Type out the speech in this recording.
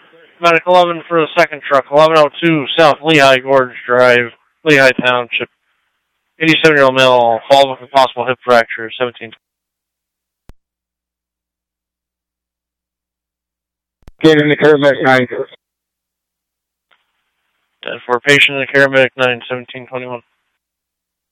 Medic 11 for the second truck, 1102 South Lehigh Gorge Drive, Lehigh Township. 87-year-old male, fall with a possible hip fracture, 17. Get in the paramedic 9. Dead for a patient in the paramedic 9, 1721.